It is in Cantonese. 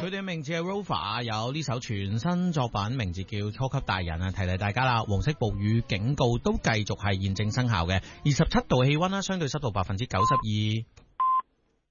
佢哋嘅名字係 Rover， 有呢首全新作品，名字叫《初級大人》啊，提提大家啦。黃色暴雨警告都繼續係現正生效嘅，27度氣溫啦，相對濕度92%。